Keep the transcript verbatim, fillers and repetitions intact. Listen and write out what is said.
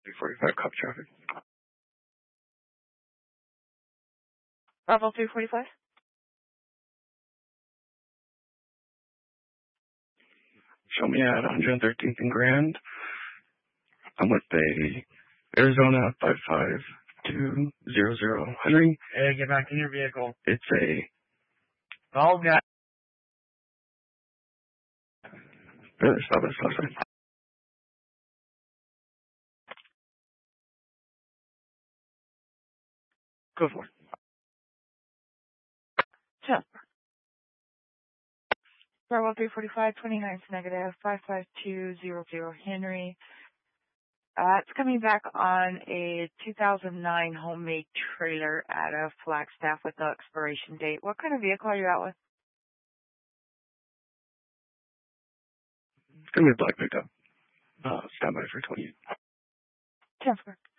three forty-five, copy traffic. Bravo three forty-five. Show me at one thirteenth and Grand. I'm with a Arizona five five two zero zero Henry. Hey, get back in your vehicle. It's a... Oh, God. Uh, stop it, stop it. Go for it. Sure. Bravo three forty-five, twenty-ninth negative, five five two zero zero Henry. Uh, it's coming back on a two thousand nine homemade trailer at a Flagstaff with no expiration date. What kind of vehicle are you out with? It's going to be a black pickup. Uh, stand by for twenty. Transfer.